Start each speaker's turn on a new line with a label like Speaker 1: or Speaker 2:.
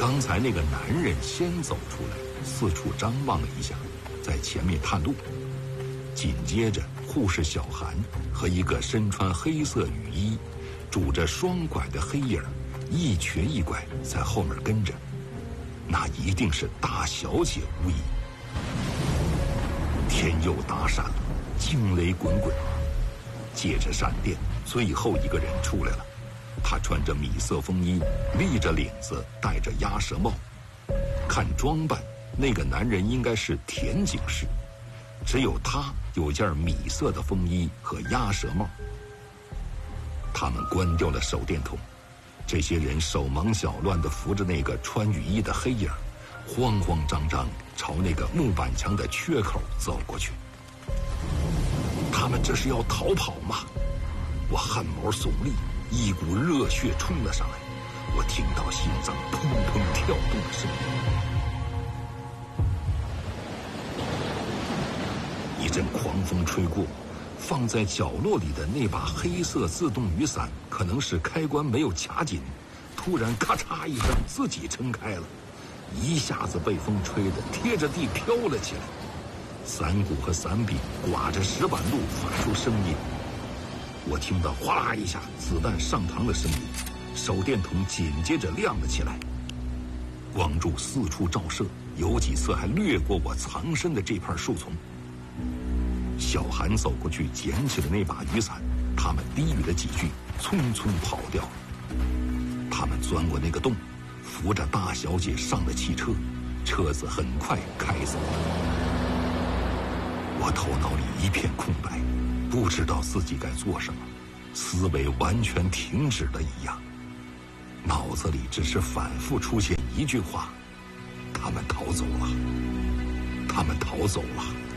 Speaker 1: 刚才那个男人先走出来，四处张望了一下，在前面探路。紧接着，护士小韩和一个身穿黑色雨衣、拄着双拐的黑影一瘸一拐在后面跟着，那一定是大小姐无疑。天又打闪了，惊雷滚滚，借着闪电，最后一个人出来了。他穿着米色风衣，立着领子，戴着鸭舌帽。看装扮，那个男人应该是田警士，只有他有件米色的风衣和鸭舌帽。他们关掉了手电筒，这些人手忙脚乱地扶着那个穿雨衣的黑影，慌慌张张朝那个木板墙的缺口走过去。他们这是要逃跑吗？我汗毛耸立，一股热血冲了上来，我听到心脏砰砰跳动的声音。一阵狂风吹过，放在角落里的那把黑色自动雨伞可能是开关没有卡紧，突然咔嚓一声自己撑开了，一下子被风吹得贴着地飘了起来。伞骨和伞柄刮着石板路发出声音，我听到哗啦一下子弹上膛的声音，手电筒紧接着亮了起来，光柱四处照射，有几次还掠过我藏身的这片树丛。小韩走过去捡起了那把雨伞，他们低语了几句，匆匆跑掉。他们钻过那个洞，扶着大小姐上了汽车，车子很快开走了。我头脑里一片空白，不知道自己该做什么，思维完全停止了一样，脑子里只是反复出现一句话：他们逃走了，他们逃走了。